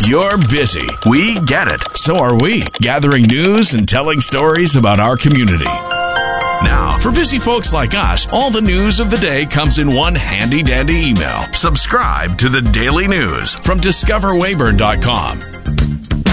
You're busy. We get it. So are we, gathering news and telling stories about our community. Now, for busy folks like us, all the news of the day comes in one handy-dandy email. Subscribe to the Daily News from DiscoverWeyburn.com.